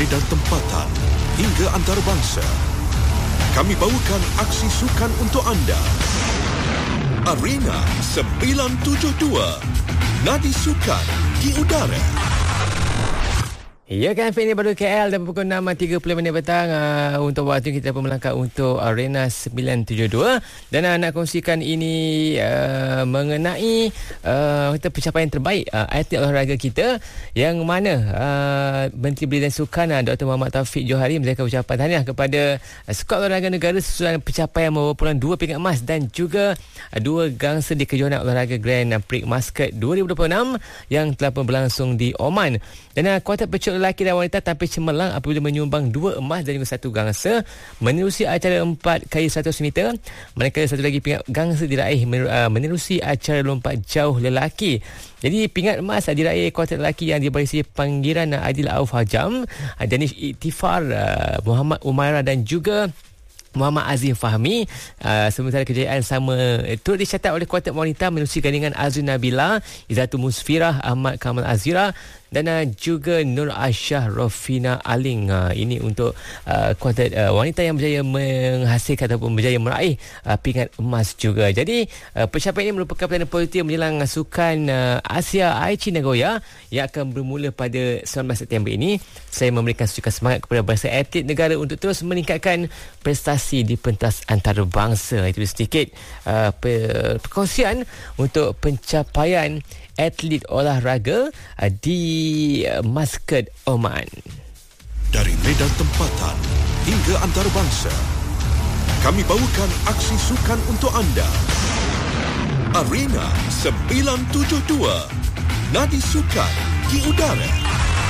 medan tempatan hingga antarabangsa, kami bawakan aksi sukan untuk anda. Arena 972, Nadi Sukan di Udara. Ya kan, ini baru KL dan pukul 6.30 petang. Untuk waktu kita pun melangkah untuk Arena 972. Dan nak kongsikan ini mengenai kita pencapaian terbaik atlet olahraga kita, yang mana Menteri Belia dan Sukan Dr. Muhammad Taufik Johari memberikan ucapan tahniah kepada skuad olahraga negara sesuai pencapaian membawa pulang 2 pingat emas dan juga 2 gangsa di kejohanan olahraga Grand Prix Muscat 2026 yang telah pun berlangsung di Oman. Dan kuartet pecuk lelaki dan wanita tampil cemerlang apabila menyumbang 2 emas dan juga 1 gangsa menerusi acara 4x100 meter, manakala satu lagi pingat gangsa diraih menerusi acara lompat jauh lelaki. Jadi pingat emas diraih kuartet lelaki yang dibarisi Panggiran Adil Auf Hajam, Danish Iktifar, Muhammad Umairah dan juga Muhammad Azim Fahmi. Sementara kejayaan sama turut dicatat oleh kuartet wanita menerusi gandingan Azrin Nabila, Izzatul Musfirah, Ahmad Kamal Azira dan juga Nur Aisyah Rofina Aling. Ini untuk kuartet wanita yang berjaya menghasilkan ataupun berjaya meraih pingat emas juga. Jadi pencapaian ini merupakan perdana politik menjelang sukan Asia Aichi Nagoya yang akan bermula pada 19 September ini. Saya memberikan sejukan semangat kepada bangsa atlet negara untuk terus meningkatkan prestasi di pentas antarabangsa. Itu sedikit perkongsian untuk pencapaian atlet olahraga di Muscat, Oman. Dari medan tempatan hingga antarabangsa, kami bawakan aksi sukan untuk anda. Arena 972, Nadi Sukan di Udara.